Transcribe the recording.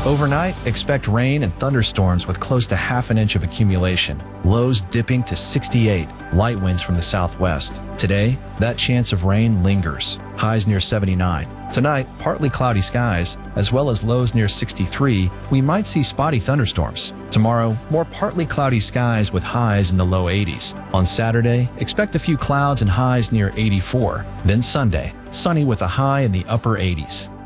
Overnight, expect rain and thunderstorms with close to half an inch of accumulation, lows dipping to 68, light winds from the southwest. Today, that chance of rain lingers, highs near 79. Tonight, partly cloudy skies, as well as lows near 63. We might see spotty thunderstorms. Tomorrow, more partly cloudy skies with highs in the low 80s. On Saturday, expect a few clouds and highs near 84. Then Sunday, sunny with a high in the upper 80s.